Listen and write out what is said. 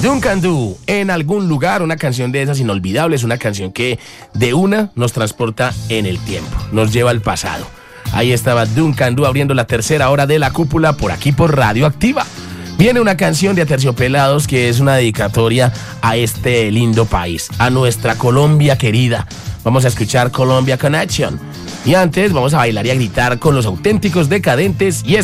Duncan Du, en algún lugar, una canción de esas inolvidables, una canción que de una nos transporta en el tiempo, nos lleva al pasado. Ahí estaba Duncan Du abriendo la tercera hora de La Cúpula por aquí por Radioactiva. Viene una canción de Aterciopelados que es una dedicatoria a este lindo país, a nuestra Colombia querida. Vamos a escuchar Colombia Connection. Y antes vamos a bailar y a gritar con los auténticos decadentes y